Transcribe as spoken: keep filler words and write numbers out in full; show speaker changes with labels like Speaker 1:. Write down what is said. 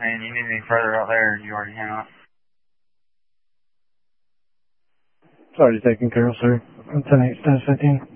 Speaker 1: mean, you need anything further out there, you already handle it.
Speaker 2: Sorry, taking care of, sir. ten eight, status fifteen.